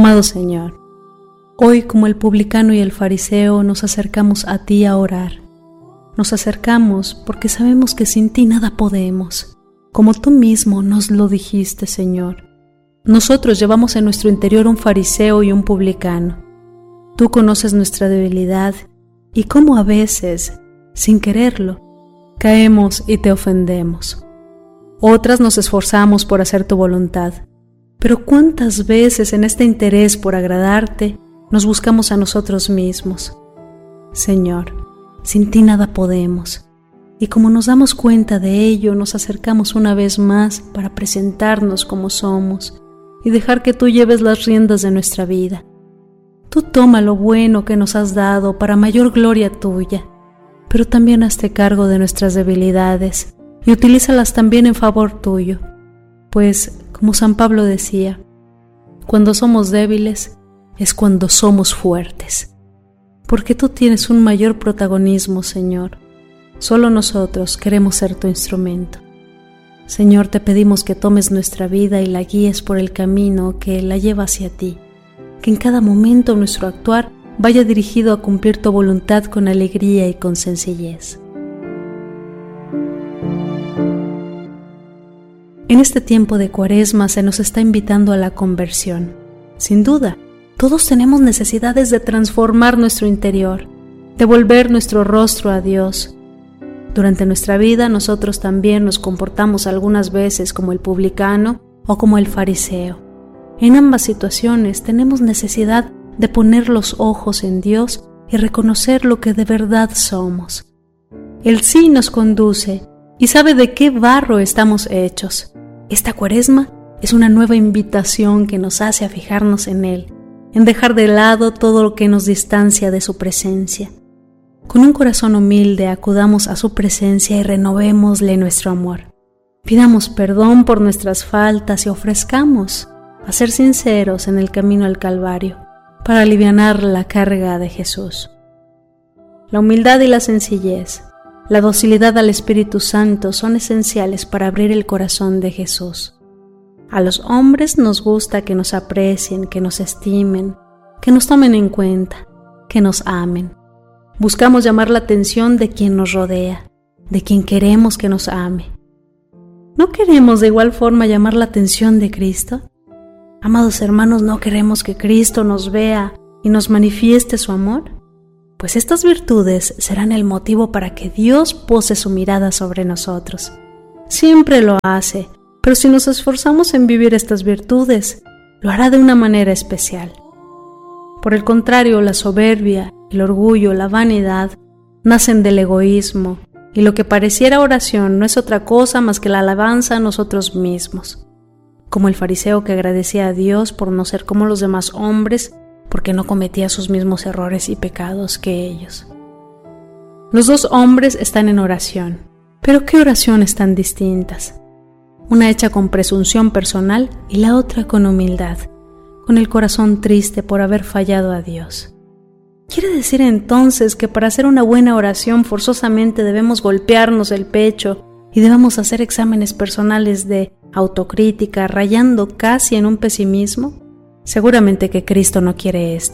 Amado Señor, hoy como el publicano y el fariseo nos acercamos a ti a orar. Nos acercamos porque sabemos que sin ti nada podemos, como tú mismo nos lo dijiste, Señor. Nosotros llevamos en nuestro interior un fariseo y un publicano. Tú conoces nuestra debilidad y cómo a veces, sin quererlo, caemos y te ofendemos. Otras nos esforzamos por hacer tu voluntad, pero ¿cuántas veces en este interés por agradarte nos buscamos a nosotros mismos? Señor, sin ti nada podemos, y como nos damos cuenta de ello, nos acercamos una vez más para presentarnos como somos y dejar que tú lleves las riendas de nuestra vida. Tú toma lo bueno que nos has dado para mayor gloria tuya, pero también hazte cargo de nuestras debilidades y utilízalas también en favor tuyo, pues, como San Pablo decía, cuando somos débiles es cuando somos fuertes, porque tú tienes un mayor protagonismo, Señor. Solo nosotros queremos ser tu instrumento. Señor, te pedimos que tomes nuestra vida y la guíes por el camino que la lleva hacia ti, que en cada momento nuestro actuar vaya dirigido a cumplir tu voluntad con alegría y con sencillez. En este tiempo de Cuaresma se nos está invitando a la conversión. Sin duda, todos tenemos necesidades de transformar nuestro interior, de volver nuestro rostro a Dios. Durante nuestra vida nosotros también nos comportamos algunas veces como el publicano o como el fariseo. En ambas situaciones tenemos necesidad de poner los ojos en Dios y reconocer lo que de verdad somos. Él sí nos conduce y sabe de qué barro estamos hechos. Esta Cuaresma es una nueva invitación que nos hace a fijarnos en Él, en dejar de lado todo lo que nos distancia de su presencia. Con un corazón humilde acudamos a su presencia y renovémosle nuestro amor. Pidamos perdón por nuestras faltas y ofrezcamos a ser sinceros en el camino al Calvario para alivianar la carga de Jesús. La humildad y la sencillez, la docilidad al Espíritu Santo son esenciales para abrir el corazón de Jesús. A los hombres nos gusta que nos aprecien, que nos estimen, que nos tomen en cuenta, que nos amen. Buscamos llamar la atención de quien nos rodea, de quien queremos que nos ame. ¿No queremos de igual forma llamar la atención de Cristo? Amados hermanos, ¿no queremos que Cristo nos vea y nos manifieste su amor? Pues estas virtudes serán el motivo para que Dios pose su mirada sobre nosotros. Siempre lo hace, pero si nos esforzamos en vivir estas virtudes, lo hará de una manera especial. Por el contrario, la soberbia, el orgullo, la vanidad, nacen del egoísmo, y lo que pareciera oración no es otra cosa más que la alabanza a nosotros mismos. Como el fariseo que agradecía a Dios por no ser como los demás hombres, porque no cometía sus mismos errores y pecados que ellos. Los dos hombres están en oración, pero ¿qué oraciones tan distintas? Una hecha con presunción personal y la otra con humildad, con el corazón triste por haber fallado a Dios. ¿Quiere decir entonces que para hacer una buena oración forzosamente debemos golpearnos el pecho y debemos hacer exámenes personales de autocrítica, rayando casi en un pesimismo? Seguramente que Cristo no quiere esto.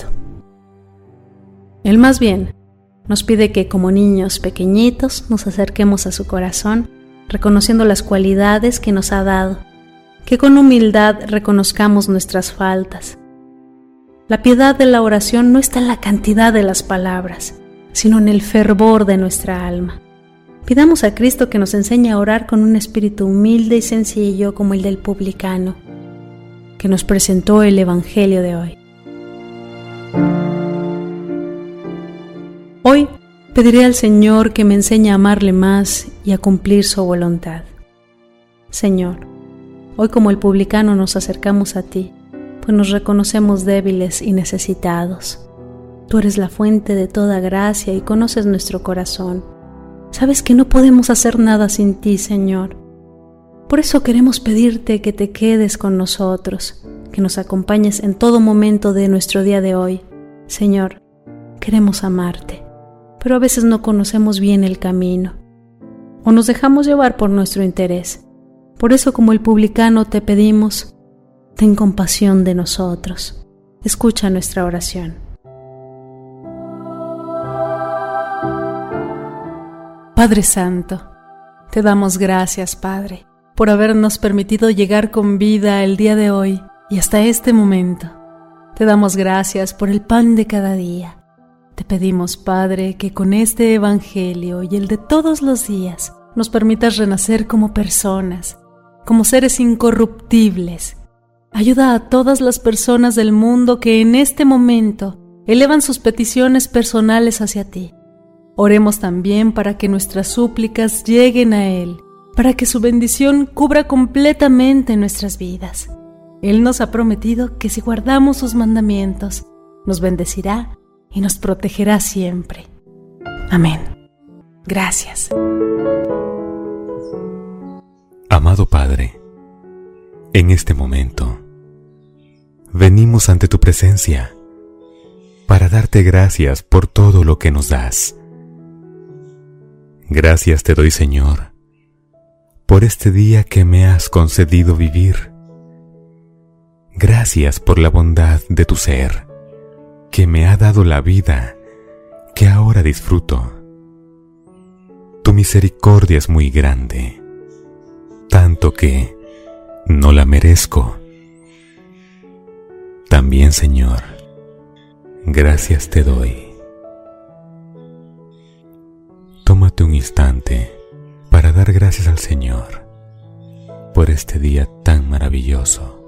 Él más bien nos pide que como niños pequeñitos nos acerquemos a su corazón, reconociendo las cualidades que nos ha dado, que con humildad reconozcamos nuestras faltas. La piedad de la oración no está en la cantidad de las palabras, sino en el fervor de nuestra alma. Pidamos a Cristo que nos enseñe a orar con un espíritu humilde y sencillo como el del publicano, que nos presentó el Evangelio de hoy. Hoy pediré al Señor que me enseñe a amarle más y a cumplir su voluntad. Señor, hoy como el publicano nos acercamos a ti, pues nos reconocemos débiles y necesitados. Tú eres la fuente de toda gracia y conoces nuestro corazón. Sabes que no podemos hacer nada sin ti, Señor. Por eso queremos pedirte que te quedes con nosotros, que nos acompañes en todo momento de nuestro día de hoy. Señor, queremos amarte, pero a veces no conocemos bien el camino, o nos dejamos llevar por nuestro interés. Por eso, como el publicano, te pedimos, ten compasión de nosotros. escucha nuestra oración. Padre Santo, te damos gracias, Padre, por habernos permitido llegar con vida el día de hoy y hasta este momento. Te damos gracias por el pan de cada día. Te pedimos, Padre, que con este Evangelio y el de todos los días nos permitas renacer como personas, como seres incorruptibles. Ayuda a todas las personas del mundo que en este momento elevan sus peticiones personales hacia ti. Oremos también para que nuestras súplicas lleguen a Él, para que su bendición cubra completamente nuestras vidas. Él nos ha prometido que si guardamos sus mandamientos, nos bendecirá y nos protegerá siempre. Amén. Gracias. Amado Padre, en este momento, venimos ante tu presencia para darte gracias por todo lo que nos das. Gracias te doy, Señor, por este día que me has concedido vivir. Gracias por la bondad de tu ser, que me ha dado la vida que ahora disfruto. Tu misericordia es muy grande, tanto que no la merezco. También, Señor, gracias te doy. Tómate un instante para dar gracias al Señor por este día tan maravilloso.